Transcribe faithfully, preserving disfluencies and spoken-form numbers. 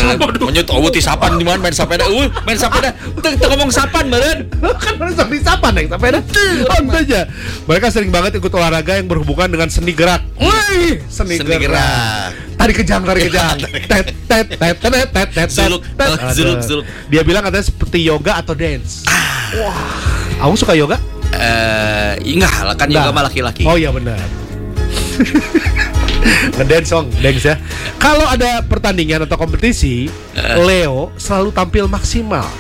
Menyut eueuh ti sapan di mana main sepeda. Uh, main sepeda. Teu teu ngomong sapan meureun. Kan mana sampai sapan naik sepeda. Santai aja. Mereka sering banget ikut olahraga yang berhubungan dengan seni gerak. Wih, seni, Seni gerak. gerak. Tari kejang, tari kejang. Tet tet tet tet tet tet. Zuluk, tet. zuluk, zuluk. Dia bilang katanya seperti yoga atau dance. Wah, aku suka yoga? Eh, enggak lah kan yoga mah laki-laki. Oh iya benar. Ngedance song, dance ya. Kalau ada pertandingan atau kompetisi, Leo selalu tampil maksimal.